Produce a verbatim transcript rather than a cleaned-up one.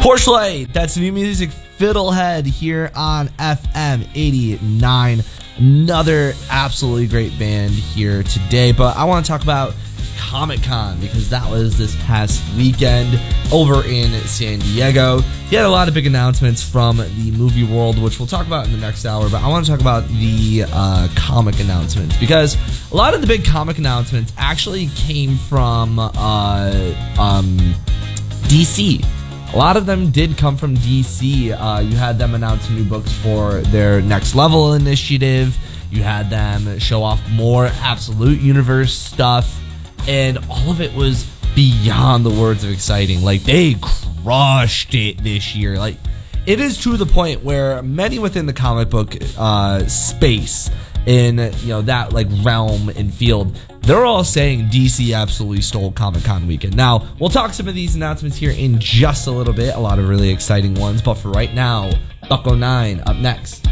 Porchlight, that's new music, Fiddlehead here on F M eighty-nine. Another absolutely great band here today, but I want to talk about Comic-Con because that was this past weekend over in San Diego. You had a lot of big announcements from the movie world, which we'll talk about in the next hour, but I want to talk about the uh, comic announcements because a lot of the big comic announcements actually came from uh, um, D C. A lot of them did come from D C. Uh, you had them announce new books for their Next Level initiative. You had them show off more Absolute Universe stuff. And all of it was beyond the words of exciting. Like, they crushed it this year. Like, it is to the point where many within the comic book uh, space, in, you know, that, like, realm and field, they're all saying D C absolutely stole Comic-Con weekend. Now, we'll talk some of these announcements here in just a little bit. A lot of really exciting ones. But for right now, Bucko nine up next.